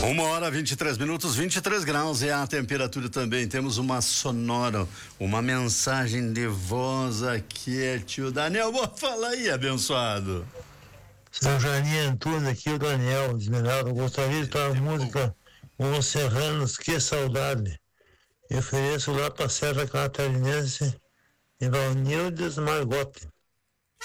1h23, 23 graus é a temperatura também. Temos uma sonora, uma mensagem de voz aqui, tio Daniel. Fala aí, abençoado. Seu Janinho Antunes, aqui o Daniel Esmeralda. Gostaria de tocar a música Os Serranos, Que Saudade. Eu ofereço lá para a Serra Catarinense e Valnildes Margote.